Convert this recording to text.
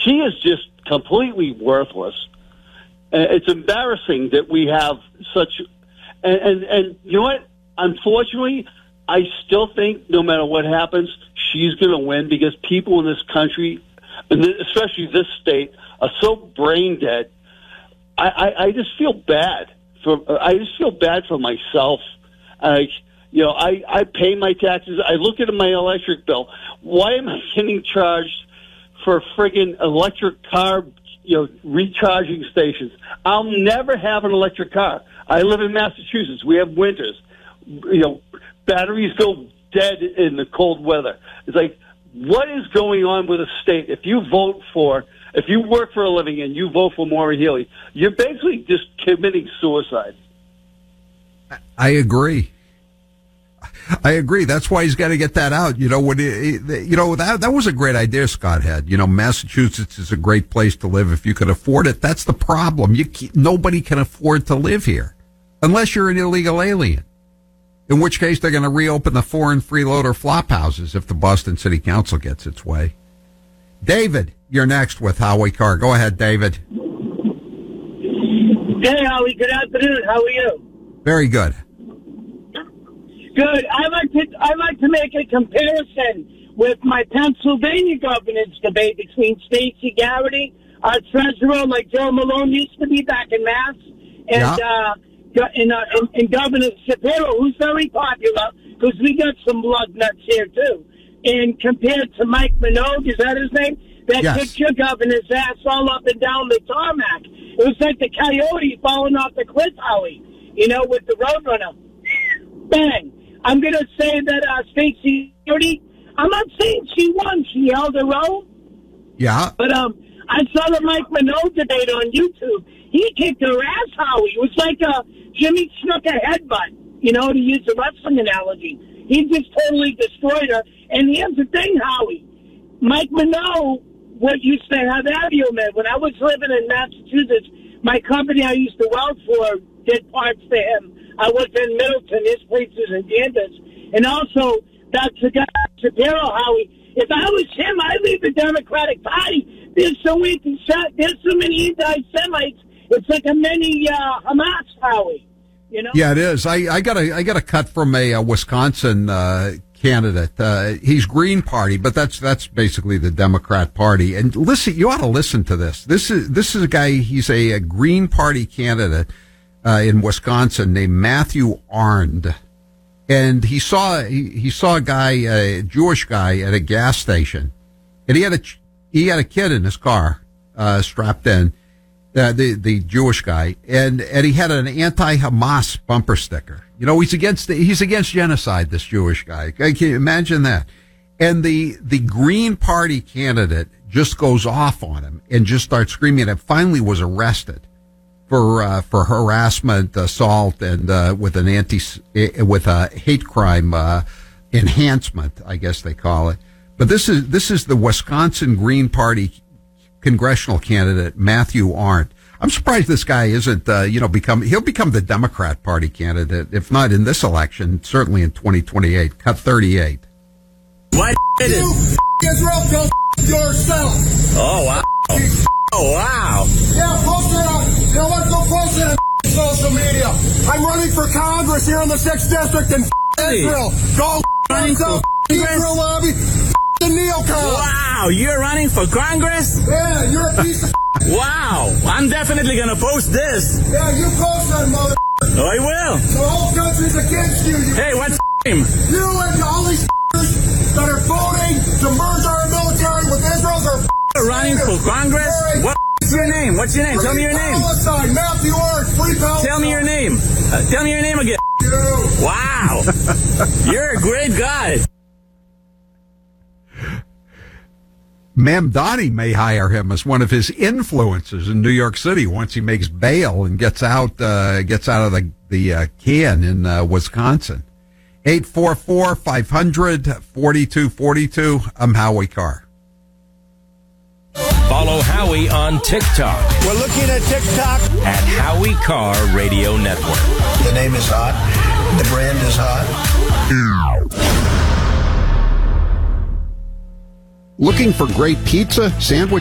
she is just completely worthless. It's embarrassing that we have such, and you know what? Unfortunately, I still think no matter what happens, she's going to win because people in this country, especially this state, are so brain dead. I just feel bad for myself. I pay my taxes. I look at my electric bill. Why am I getting charged for friggin' electric car, recharging stations? I'll never have an electric car. I live in Massachusetts. We have winters. Batteries go dead in the cold weather. It's like, what is going on with a state? If you work for a living and you vote for Maura Healey, you're basically just committing suicide. I agree. That's why he's got to get that out. That was a great idea Scott had. Massachusetts is a great place to live if you could afford it. That's the problem. Nobody can afford to live here unless you're an illegal alien. In which case, they're going to reopen the foreign freeloader flop houses if the Boston City Council gets its way. David, you're next with Howie Carr. Go ahead, David. Hey, Howie. Good afternoon. How are you? Very good. Good. I like to make a comparison with my Pennsylvania governance debate between Stacey Garrity, our treasurer, like Joe Malone used to be back in Mass, and and Governor Shapiro, who's very popular, because we got some blood nuts here, too. And compared to Mike Minogue, is that his name? That kicked your governor's ass all up and down the tarmac. It was like the coyote falling off the cliff, Howie, with the Roadrunner. Bang. I'm going to say that Stacey Garrity, I'm not saying she won. She held her own. Yeah. But I saw the Mike Minogue debate on YouTube. He kicked her ass, Howie. It was like a Jimmy Snuka headbutt, to use a wrestling analogy. He just totally destroyed her. And here's the thing, Howie. Mike Minogue, what used to have Aviomed, when I was living in Massachusetts, my company I used to work for did parts to him. I was in Middleton, his place is in Danvers. And also, Dr. Shapiro, Howie, if I was him, I'd leave the Democratic Party. There's so many anti-Semites. It's like a mini Hamas, Howie. Yeah, it is. I got a cut from a Wisconsin candidate. He's Green Party, but that's basically the Democrat Party. And listen, you ought to listen to this. This is a guy. He's a Green Party candidate in Wisconsin named Matthew Arndt, and he saw a guy, a Jewish guy, at a gas station, and he had a kid in his car strapped in. The Jewish guy, and he had an anti-Hamas bumper sticker. He's against genocide, this Jewish guy. Can you imagine that? And the Green Party candidate just goes off on him and just starts screaming, and finally was arrested for harassment, assault, and with a hate crime enhancement, I guess they call it. But this is the Wisconsin Green Party congressional candidate Matthew Arndt. I'm surprised this guy isn't, he'll become the Democrat Party candidate, if not in this election, certainly in 2028. Cut 38. What is Israel? Go yourself. Oh wow! Oh wow! Yeah, post it on. Go post it on social media. I'm running for Congress here in the 6th District in Israel. Go running for Israel lobby. The neocon. Wow, you're running for Congress? Yeah, you're a piece of Wow, I'm definitely gonna post this. Yeah, you post that, mother. Oh, I will. The whole country's against you. Hey, what's name? You and all these that are voting to merge our military with Israel's are running for Congress? What's your name? What's your name? Tell me your name. Palestine, Matthew Arndt, Free Palestine. Tell me your name. Tell me your name again. You. Wow, you're a great guy. Mamdani may hire him as one of his influences in New York City once he makes bail and gets out of the can in Wisconsin. 844-500-4242. I'm Howie Carr. Follow Howie on TikTok. We're looking at TikTok at Howie Carr Radio Network. The name is hot. The brand is hot. Looking for great pizza, sandwich,